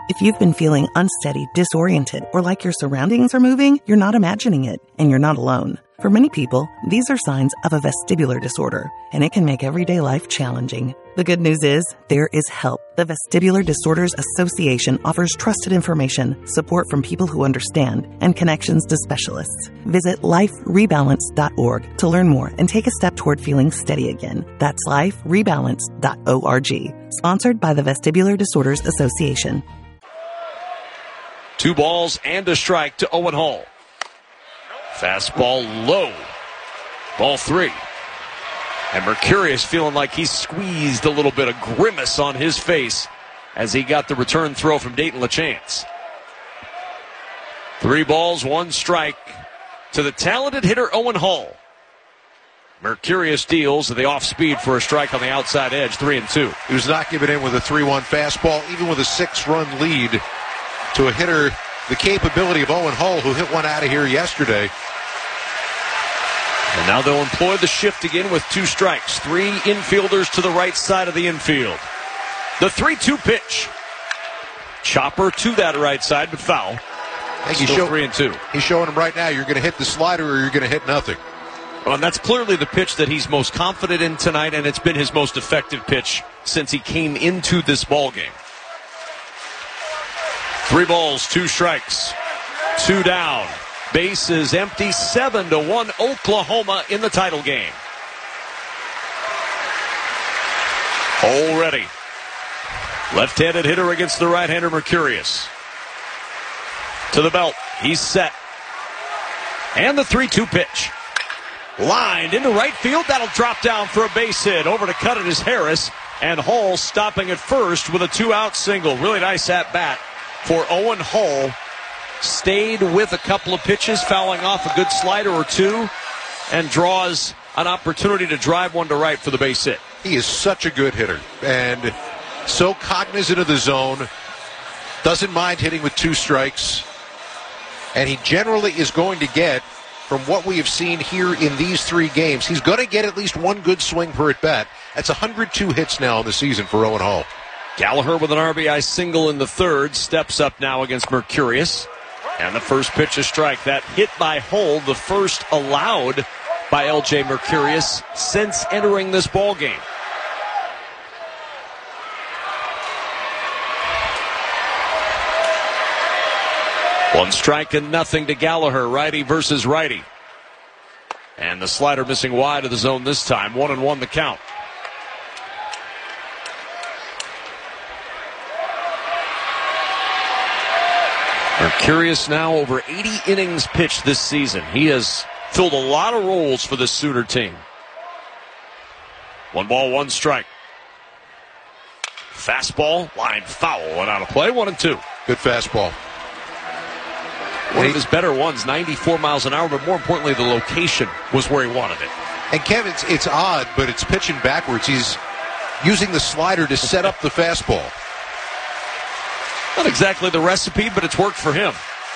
If you've been feeling unsteady, disoriented, or like your surroundings are moving, you're not imagining it, and you're not alone. For many people, these are signs of a vestibular disorder, and it can make everyday life challenging. The good news is, there is help. The Vestibular Disorders Association offers trusted information, support from people who understand, and connections to specialists. Visit liferebalance.org to learn more and take a step toward feeling steady again. That's liferebalance.org. Sponsored by the Vestibular Disorders Association. 2 balls and a strike to Owen Hall. Fastball low. Ball 3. And Mercurius feeling like he squeezed a little bit of grimace on his face as he got the return throw from Dayton LaChance. 3 balls, 1 strike to the talented hitter Owen Hall. Mercurius deals the off speed for a strike on the outside edge, 3-2. He was not given in with a 3-1 fastball, even with a 6-run lead to a hitter the capability of Owen Hall, who hit one out of here yesterday. And now they'll employ the shift again with 2 strikes. 3 infielders to the right side of the infield. The 3-2 pitch. Chopper to that right side, but foul. Still 3-2. He's showing him right now, you're going to hit the slider or you're going to hit nothing. Well, and that's clearly the pitch that he's most confident in tonight, and it's been his most effective pitch since he came into this ballgame. 3 balls, 2 strikes, 2 down. Base is empty, 7-1 Oklahoma in the title game. Already. Left-handed hitter against the right-hander Mercurius. To the belt. He's set. And the 3-2 pitch. Lined into right field. That'll drop down for a base hit. Over to cut it is Harris. And Hall stopping at first with a 2-out single. Really nice at-bat for Owen Hall. Stayed with a couple of pitches, fouling off a good slider or 2, and draws an opportunity to drive one to right for the base hit. He is such a good hitter and so cognizant of the zone. Doesn't mind hitting with 2 strikes. And he generally is going to get, from what we have seen here in these 3 games, he's going to get at least 1 good swing per at bat. That's 102 hits now in the season for Owen Hall. Gallagher with an RBI single in the 3rd, steps up now against Mercurius. And the first pitch a strike. That hit by Hull, the first allowed by L.J. Mercurius since entering this ballgame. One strike and nothing to Gallagher, righty versus righty. And the slider missing wide of the zone this time. 1-1 the count. Mercurius now over 80 innings pitched this season. He has filled a lot of roles for this Sooner team. 1 ball, 1 strike. Fastball, line foul, and out of play, 1-2. Good fastball. One of his better ones, 94 miles an hour, but more importantly, the location was where he wanted it. And Kevin, it's odd, but it's pitching backwards. He's using the slider to set up the fastball. Not exactly the recipe, but it's worked for him.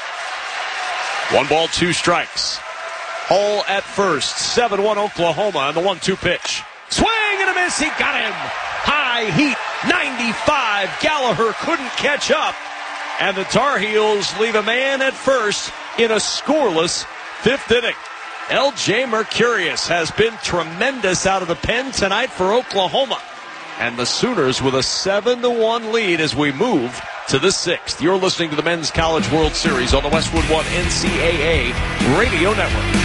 1 ball, 2 strikes. Hall at first. 7-1 Oklahoma on the 1-2 pitch. Swing and a miss. He got him. High heat. 95. Gallagher couldn't catch up. And the Tar Heels leave a man at first in a scoreless 5th inning. L.J. Mercurius has been tremendous out of the pen tonight for Oklahoma. And the Sooners with a 7-1 lead as we move to the 6th. You're listening to the Men's College World Series on the Westwood One NCAA Radio Network.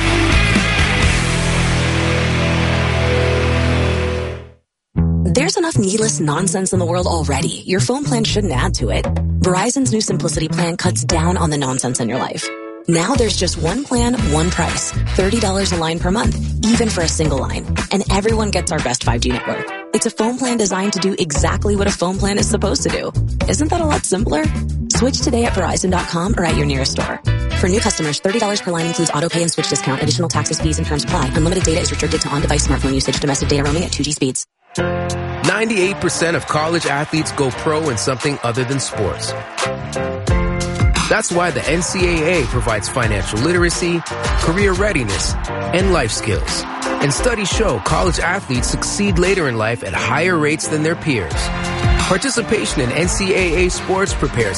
There's enough needless nonsense in the world already. Your phone plan shouldn't add to it. Verizon's new Simplicity plan cuts down on the nonsense in your life. Now there's just one plan, one price. $30 a line per month, even for a single line. And everyone gets our best 5G network. It's a phone plan designed to do exactly what a phone plan is supposed to do. Isn't that a lot simpler? Switch today at Verizon.com or at your nearest store. For new customers, $30 per line includes auto pay and switch discount. Additional taxes, fees, and terms apply. Unlimited data is restricted to on-device smartphone usage. Domestic data roaming at 2G speeds. 98% of college athletes go pro in something other than sports. That's why the NCAA provides financial literacy, career readiness, and life skills. And studies show college athletes succeed later in life at higher rates than their peers. Participation in NCAA sports prepares